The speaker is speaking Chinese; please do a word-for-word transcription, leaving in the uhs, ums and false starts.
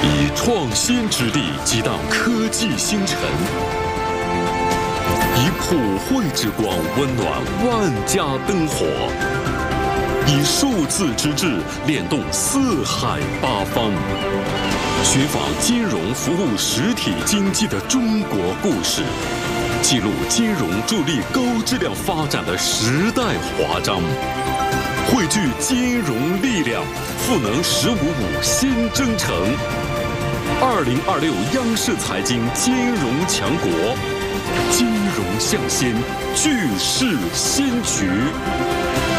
以创新之力激荡科技星辰，以普惠之光温暖万家灯火，以数字之智联动四海八方。寻访金融服务实体经济的中国故事，记录金融助力高质量发展的时代华章，汇聚金融力量，赋能“十五五”新征程。二零二六央视财经金融强国，金融向先，巨势先局。